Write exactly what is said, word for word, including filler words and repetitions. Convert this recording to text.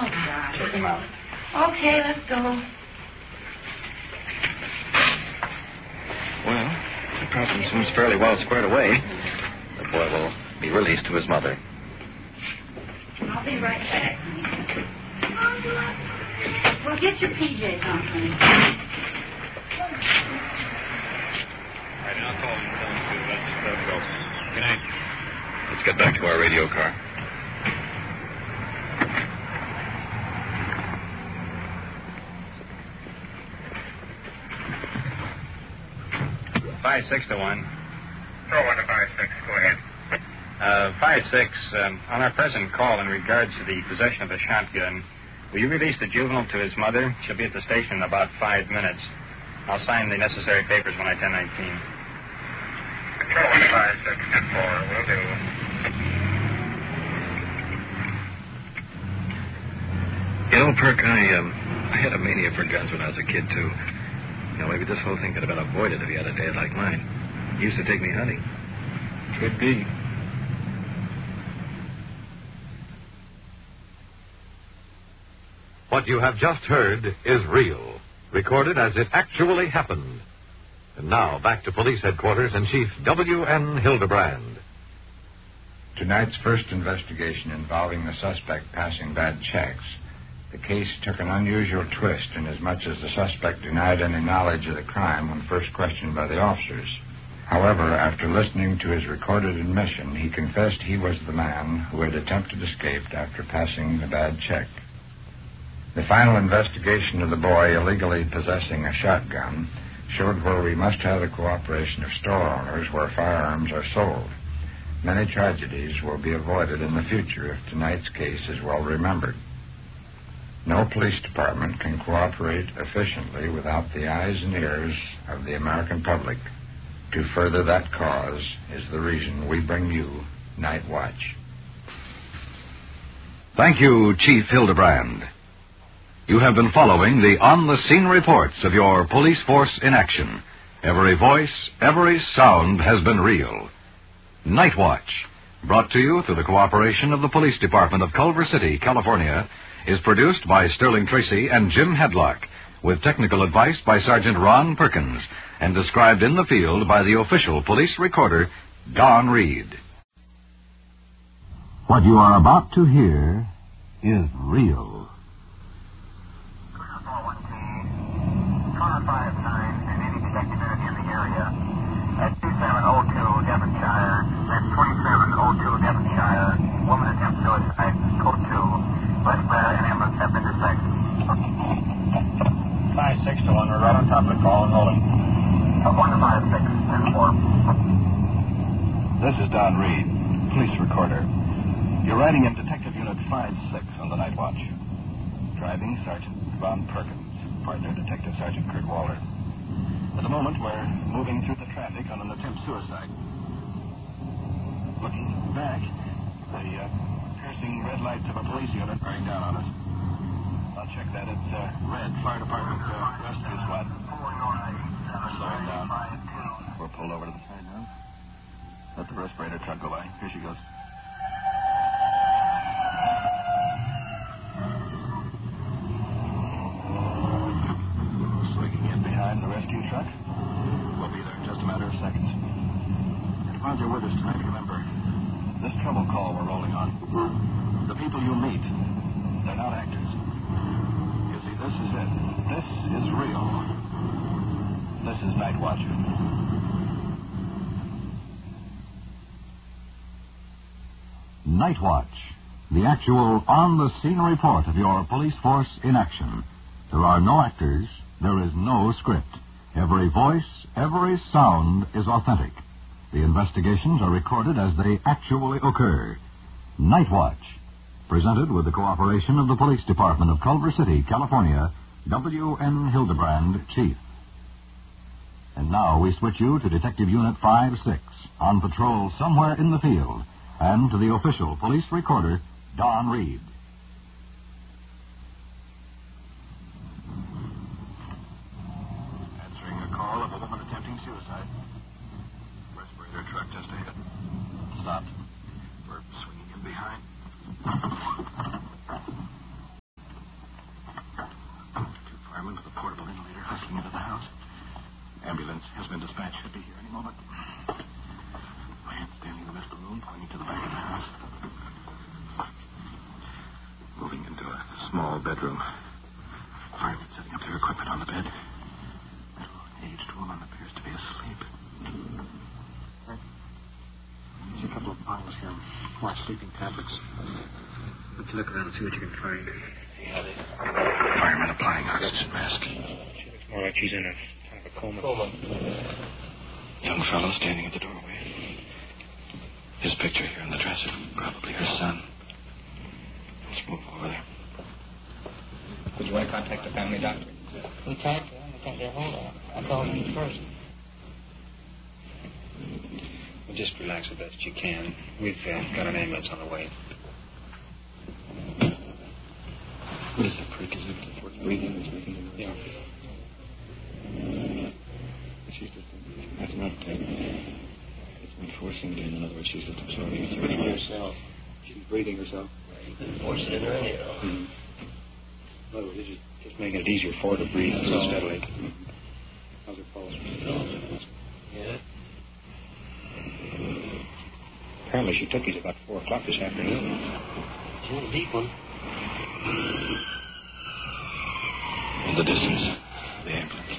God. Okay, let's go. Well, the problem seems fairly well squared away. The boy will be released to his mother. I'll be right back. Well, get your P Js on, honey. All right, and I'll call him and tell him to let, let him go. Good night. Let's get back to our radio car. Five six to one. Throw one to five six. Go ahead. Uh, five six. Um, on our present call in regards to the possession of a shotgun, will you release the juvenile to his mother? She'll be at the station in about five minutes. I'll sign the necessary papers when I ten nineteen. Control one five six ten four. Will do. You know, Perk, I um, I had a mania for guns when I was a kid too. You know, maybe this whole thing could have been avoided if he had a dad like mine. He used to take me hunting. Could be. What you have just heard is real, recorded as it actually happened. And now, back to police headquarters and Chief W N Hildebrand. Tonight's first investigation involving the suspect passing bad checks. The case took an unusual twist inasmuch as the suspect denied any knowledge of the crime when first questioned by the officers. However, after listening to his recorded admission, he confessed he was the man who had attempted escape after passing the bad check. The final investigation of the boy illegally possessing a shotgun showed where we must have the cooperation of store owners where firearms are sold. Many tragedies will be avoided in the future if tonight's case is well remembered. No police department can cooperate efficiently without the eyes and ears of the American public. To further that cause is the reason we bring you Night Watch. Thank you, Chief Hildebrand. You have been following the on-the-scene reports of your police force in action. Every voice, every sound has been real. Night Watch, brought to you through the cooperation of the Police Department of Culver City, California, is produced by Sterling Tracy and Jim Hadlock, with technical advice by Sergeant Ron Perkins, and described in the field by the official police recorder, Don Reed. What you are about to hear is real. four five nine and any detective unit in the area at two seven oh two Devonshire. That's twenty-seven oh two Devonshire. Woman attempts suicide. Code two. Westbound and ambulance have been detected. Five six to one. We're right on top of the call and rolling. Uh, one to five six ten four. This is Don Reed, police recorder. You're riding in Detective Unit five six on the Night Watch. Driving Sergeant Ron Perkins, partner Detective Sergeant Kurt Waller. At the moment, we're moving through the traffic on an attempt suicide. Looking back, the uh, piercing red lights of a police unit bearing down on us. I'll check that. It's uh, red. Fire department uh, rescue squad. Slowing down. We're pulled over to the side now. Let the respirator truck go by. Here she goes. Swinging in behind the rescue truck. We'll be there in just a matter of seconds. And while you're with us tonight, remember, this trouble call we're rolling on, the people you meet, they're not actors. You see, this is it. This is real. This is Night Watch. Night Watch, the actual on-the-scene report of your police force in action. There are no actors. There is no script. Every voice, every sound is authentic. The investigations are recorded as they actually occur. Night Watch, presented with the cooperation of the Police Department of Culver City, California, W N Hildebrand, Chief. And now we switch you to Detective Unit five six, on patrol somewhere in the field, and to the official police recorder, Don Reed. Answering a call of a woman attempting suicide. Respirator truck just ahead. Stopped. We're swinging in behind. ambulance has been dispatched. Should be here any moment. Man standing in the middle of the room, pointing to the back of the house. Moving into a small bedroom. Firemen setting up their equipment on the bed. An aged woman appears to be asleep. There's a couple of bottles here. More sleeping tablets. Let's look around and see what you can find. Yeah, they... Fireman applying oxygen mask. She looks more like she's in a kind of a coma. Coma. Young fellow standing at the doorway. His picture here on the dresser. Probably her son. Let's move over there. Would you want to contact the family doctor? We tried to. We can't get a hold of her. I called him first. Well, just relax the best you can. We've uh, got an ambulance on the way. What is that creak? Is it breathing? It's breathing. Yeah. She's just... That's not... Uh, it's been forcing it in. In other words, she's just absorbing it. Breathing herself. She's breathing herself. Force it in her ear. Mm-hmm. In other words, it's just, just making it easier for her to breathe so steadily. Mm-hmm. How's her pulse? Yeah. Apparently she took these about four o'clock this afternoon. She's in a deep one. In the distance, the ambulance.